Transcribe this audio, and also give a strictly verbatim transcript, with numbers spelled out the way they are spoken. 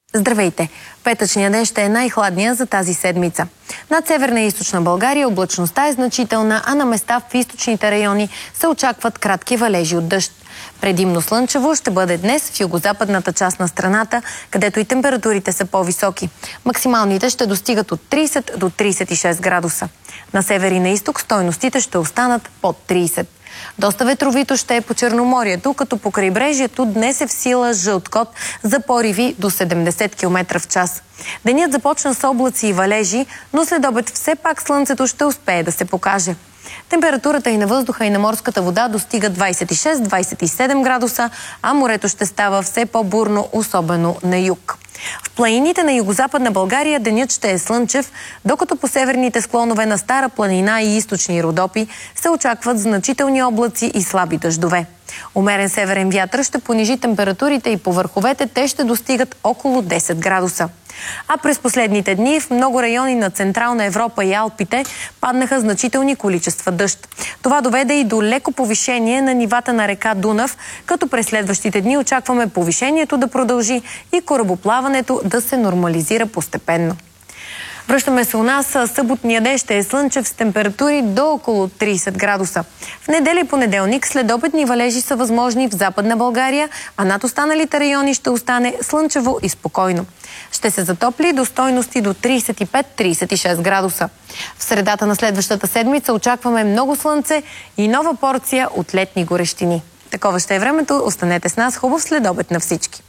Здравейте! Петъчният ден ще е най-хладния за тази седмица. Над северна и източна България облачността е значителна, а на места в източните райони се очакват кратки валежи от дъжд. Предимно слънчево ще бъде днес в югозападната част на страната, където и температурите са по-високи. Максималните ще достигат от трийсет до трийсет и шест градуса. На север и на изток стойностите ще останат под трийсет. Доста ветровито ще е по Черноморието, като по крайбрежието днес е в сила жълт код за пориви до седемдесет километра в час. Денят започна с облаци и валежи, но след обед все пак слънцето ще успее да се покаже. Температурата и на въздуха, и на морската вода достига двайсет и шест до двайсет и седем градуса, а морето ще става все по-бурно, особено на юг. В планините на югозападна България денят ще е слънчев, докато по северните склонове на Стара планина и източни Родопи се очакват значителни облаци и слаби дъждове. Умерен северен вятър ще понижи температурите и по върховете те ще достигат около десет градуса. А през последните дни в много райони на Централна Европа и Алпите паднаха значителни количества дъжд. Това доведе и до леко повишение на нивата на река Дунав, като през следващите дни очакваме повишението да продължи и корабоплаването да се нормализира постепенно. Връщаме се у нас. Съботния ден ще е слънчев с температури до около трийсет градуса. В неделя и понеделник следобедни валежи са възможни в Западна България, а над останалите райони ще остане слънчево и спокойно. Ще се затопли до стойности до трийсет и пет до трийсет и шест градуса. В средата на следващата седмица очакваме много слънце и нова порция от летни горещини. Такова ще е времето. Останете с нас. Хубав следобед на всички!